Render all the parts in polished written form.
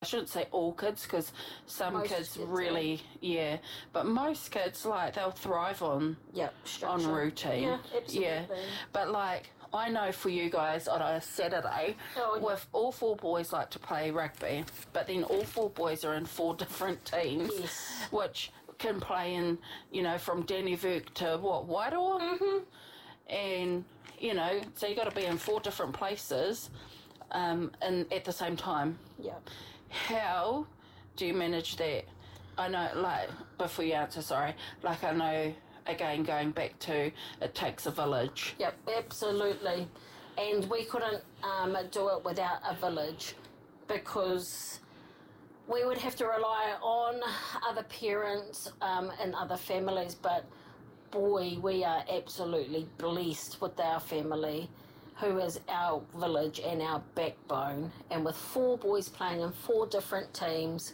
I shouldn't say all kids, because some Most kids kids, really, yeah. But most kids, like, they'll thrive on structure. routine. Yeah, absolutely. Yeah. But, like, I know for you guys on a Saturday, with all 4 boys like to play rugby, but then all 4 boys are in 4 different teams, which can play in, you know, from Dannevirke to, Wairoa? Mm-hmm. And, you know, so you got to be in 4 different places and at the same time. Yeah. How do you manage that? I know, like, before you answer, sorry, like, I know, again, going back to it takes a village. Yep, absolutely. And we couldn't do it without a village, because we would have to rely on other parents and other families, but boy, we are absolutely blessed with our family, who is our village and our backbone. And with 4 boys playing in 4 different teams,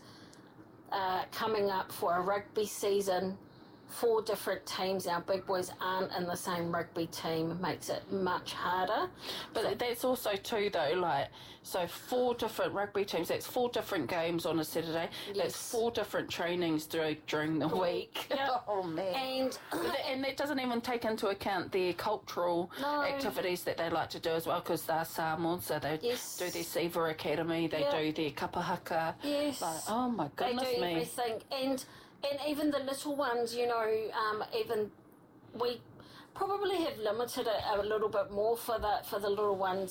coming up for a rugby season, 4 different teams, our big boys aren't in the same rugby team, makes it much harder. But that's also too, though, like, so 4 different rugby teams, that's 4 different games on a Saturday, that's 4 different trainings during the week. Yep. Oh, man. And that doesn't even take into account their cultural activities that they like to do as well, because they're Samoans, so they do their Siva Academy, they do their kapahaka. Yes. Like, oh, my goodness they do me. everything. And even the little ones, you know, even we probably have limited it a little bit more for the little ones.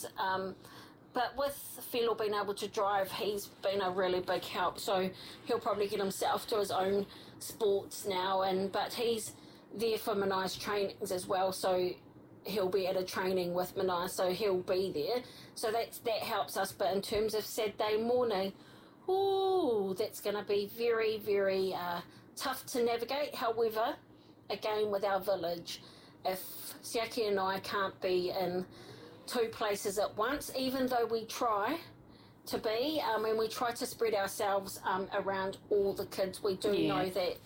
But with Philo being able to drive, he's been a really big help. So he'll probably get himself to his own sports now. But he's there for Manai's trainings as well. So he'll be at a training with Manai, so he'll be there. So that helps us. But in terms of Saturday morning, that's going to be very, very tough to navigate. However, again, with our village, if Siaki and I can't be in 2 places at once, even though we try to be, and we try to spread ourselves around all the kids, we do know that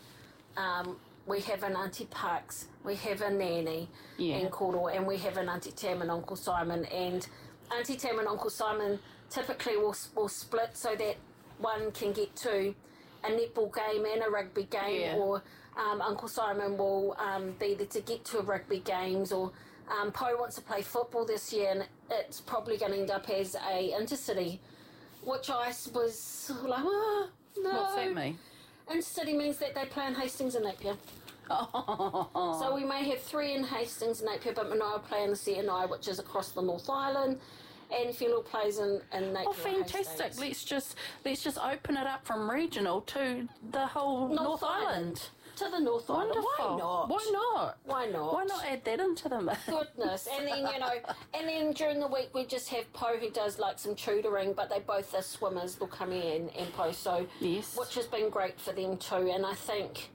we have an Auntie Parks, we have a nanny in Koro, and we have an Auntie Tam and Uncle Simon. And Auntie Tam and Uncle Simon typically will split so that one can get to a netball game and a rugby game, or Uncle Simon will be there to get to rugby games, or Poe wants to play football this year, and it's probably going to end up as a intercity, which I was like, no. What's that mean? Intercity means that they play in Hastings and Napier. So we may have 3 in Hastings and Napier, but Manoa will play in the CNI, which is across the North Island, and Philo plays in Napier. Oh, fantastic! Let's just open it up from regional to the whole North Island. To the North Island. Wonderful. Why not? Why not add that into the mix? Goodness. And then, you know, and then during the week we just have Poe, who does like some tutoring, but they both are swimmers. They'll come in and Poe, so which has been great for them too. And I think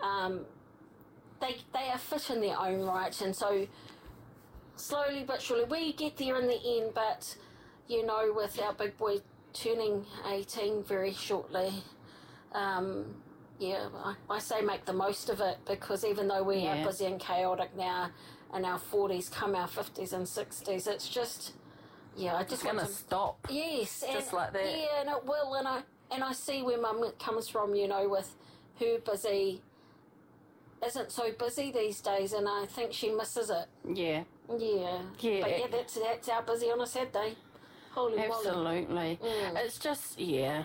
they are fit in their own right, and so slowly but surely we get there in the end. But you know, with our big boy turning 18 very shortly, I say make the most of it, because even though we are busy and chaotic now in our 40s, come our 50s and 60s, it's just I just want to stop. Yes, just like that. Yeah, and it will. And I see where Mum comes from, you know, with her busy. Isn't so busy these days, and I think she misses it. Yeah. But that's our busy on a Saturday. Holy moly. Absolutely. It's just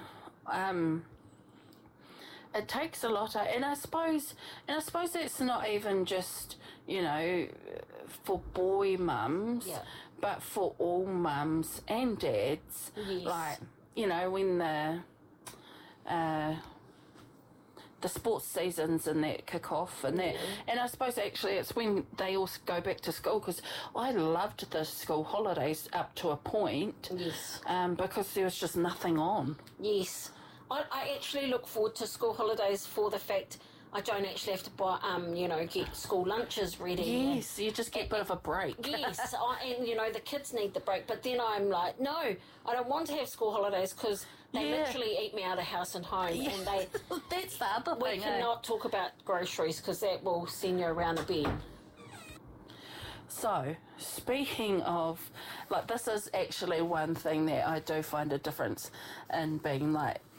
it takes a lot of, and I suppose it's not even just, you know, for boy mums, but for all mums and dads. Yes. Like, you know, when the sports seasons and that kick off and that, and I suppose actually it's when they all go back to school, because I loved the school holidays up to a point, because there was just nothing on. Yes, I actually look forward to school holidays for the fact I don't actually have to buy, get school lunches ready. Yes, you just get a bit of a break. Yes, and, you know, the kids need the break. But then I'm like, no, I don't want to have school holidays, because they literally eat me out of house and home. Yeah. And they that's the other thing. We cannot talk about groceries, because that will send you around the bend. So, speaking of, like, this is actually one thing that I do find a difference in being, like,